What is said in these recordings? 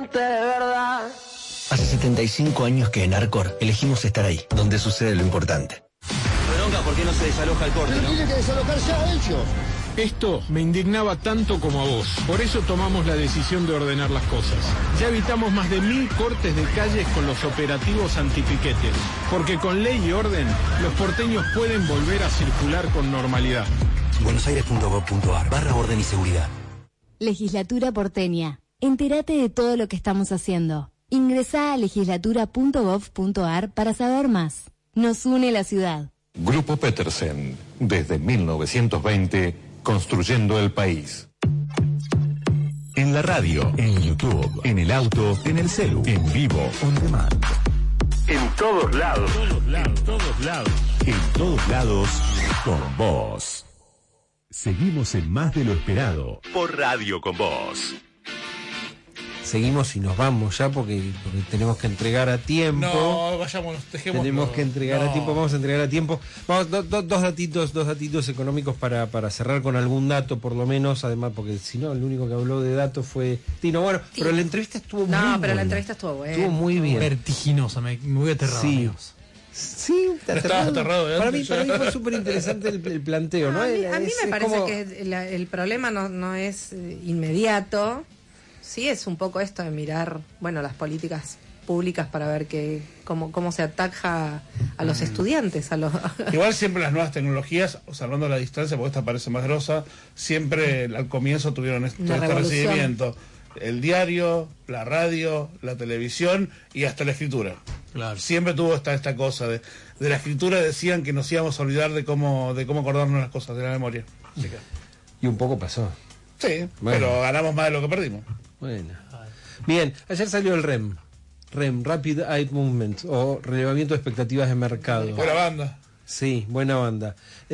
quererte de verdad. Hace 75 años que en Arcor elegimos estar ahí, donde sucede lo importante. Bronca, ¿por qué no se desaloja el corte? Pero tiene que desalojar ya ellos. Esto me indignaba tanto como a vos. Por eso tomamos la decisión de ordenar las cosas. Ya evitamos más de 1000 cortes de calles con los operativos antipiquetes. Porque con ley y orden, los porteños pueden volver a circular con normalidad. buenosaires.gov.ar/orden y seguridad. Legislatura porteña. Entérate de todo lo que estamos haciendo. Ingresá a legislatura.gov.ar para saber más. Nos une la ciudad. Grupo Petersen, desde 1920, construyendo el país. En la radio, en YouTube, en el auto, en el celu, en vivo, on demand. En todos lados. En todos lados, con vos. Seguimos en Más de lo Esperado por Radio con Vos. Seguimos y nos vamos ya porque tenemos que entregar a tiempo. No, vayámonos, dejemos. Tenemos que entregar a tiempo, vamos a entregar a tiempo. Vamos, dos datitos económicos para cerrar con algún dato, por lo menos, además, porque si no, el único que habló de datos fue Tino. Bueno, Tino. Pero la entrevista estuvo muy buena. No, pero la entrevista estuvo buena. Estuvo muy bien. Vertiginosa, me voy aterrado, sí. amigos. Sí, aterrado para mí fue súper interesante el planteo, ¿no? A mí me parece como... que el problema no es inmediato. Sí, es un poco esto de mirar, bueno, las políticas públicas para ver cómo se ataja a los estudiantes. Igual siempre las nuevas tecnologías, salvando la distancia, porque esta parece más grosa, siempre al comienzo tuvieron este recibimiento. El diario, la radio, la televisión y hasta la escritura. Claro. Siempre tuvo esta cosa de la escritura. Decían que nos íbamos a olvidar de cómo acordarnos las cosas, de la memoria. Y un poco pasó. Sí, bueno. Pero ganamos más de lo que perdimos. Bueno. Bien, ayer salió el REM, Rapid Eye Movement, o relevamiento de expectativas de mercado. Buena banda. Sí, buena banda.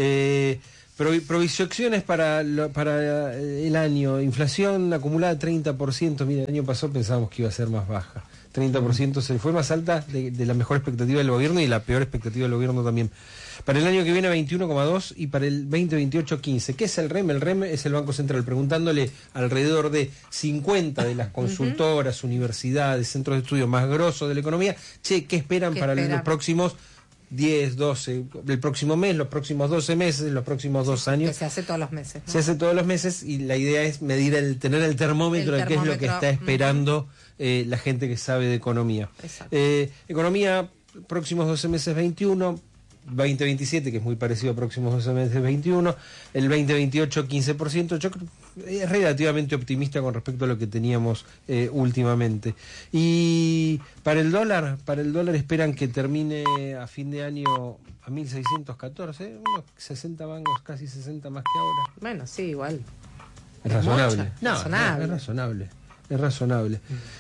Proyecciones para el año, inflación acumulada 30%, mira, el año pasado pensábamos que iba a ser más baja. 30% se fue más alta de la mejor expectativa del gobierno y la peor expectativa del gobierno también. Para el año que viene 21,2 y para el 2028 15. ¿Qué es el REM? El REM es el Banco Central, preguntándole alrededor de 50 de las consultoras, universidades, centros de estudio más grosos de la economía, ¿qué esperan para los próximos 10, 12, el próximo mes, los próximos 12 meses, los próximos 2 años? Que se hace todos los meses, ¿no? Se hace todos los meses y la idea es tener el termómetro de qué es lo que está esperando la gente que sabe de economía. Economía, próximos 12 meses 21, 2027, que es muy parecido a próximos 12 meses 21, el 2028 15%, yo creo que es relativamente optimista con respecto a lo que teníamos últimamente. Y para el dólar esperan que termine a fin de año a 1.614, unos 60 mangos, casi 60 más que ahora. Bueno, sí, igual. Es razonable. Es razonable.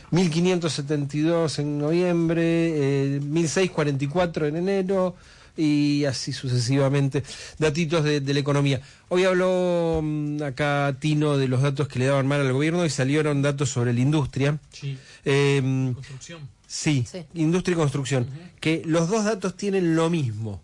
1.572 en noviembre, 1.644 en enero, y así sucesivamente. Datitos de la economía. Hoy habló acá Tino de los datos que le daban mal al gobierno y salieron datos sobre la industria. Sí. Construcción. Sí, industria y construcción. Que los dos datos tienen lo mismo.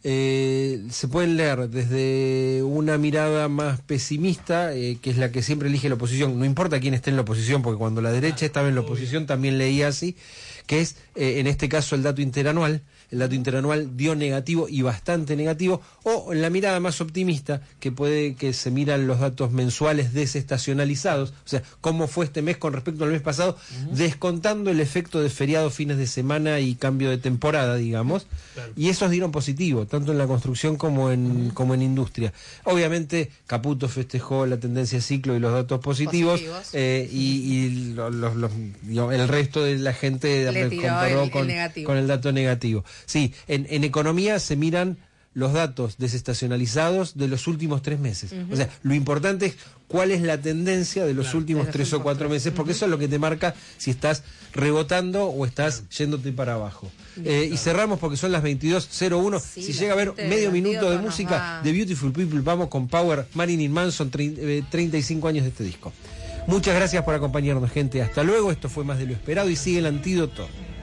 Se pueden leer desde una mirada más pesimista, que es la que siempre elige la oposición. No importa quién esté en la oposición, porque cuando la derecha estaba en la oposición también leía así, que es, en este caso, el dato interanual. El dato interanual dio negativo y bastante negativo, o en la mirada más optimista, que se miran los datos mensuales desestacionalizados, o sea, cómo fue este mes con respecto al mes pasado, descontando el efecto de feriados, fines de semana y cambio de temporada, digamos, y esos dieron positivo, tanto en la construcción como en industria. Obviamente, Caputo festejó la tendencia ciclo y los datos positivos. Y el resto de la gente comparó con el dato negativo. Sí, en economía se miran los datos desestacionalizados de los últimos 3 meses. O sea, lo importante es cuál es la tendencia de los últimos 3 o 4 meses, porque eso es lo que te marca si estás rebotando o estás yéndote para abajo. Y cerramos porque son las 22:01. Si llega a haber medio minuto de música de Beautiful People, vamos con Power, Marilyn Manson, 35 años de este disco. Muchas gracias por acompañarnos, gente. Hasta luego. Esto fue Más de lo Esperado y sigue el antídoto.